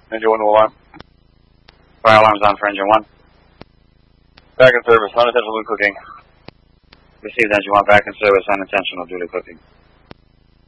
Engine 1 to alarm. Fire alarms on for engine 1. Back in service, unintentional duty cooking. Received engine 1, back in service, unintentional duty cooking.